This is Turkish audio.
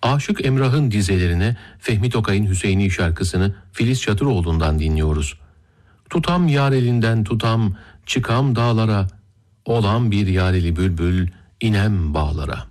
Aşık Emrah'ın dizelerine Fehmi Tokay'ın Hüseyini şarkısını Filiz Çatıroğlu'ndan dinliyoruz. Tutam yar elinden tutam, çıkam dağlara, olan bir yareli bülbül, inem bağlara.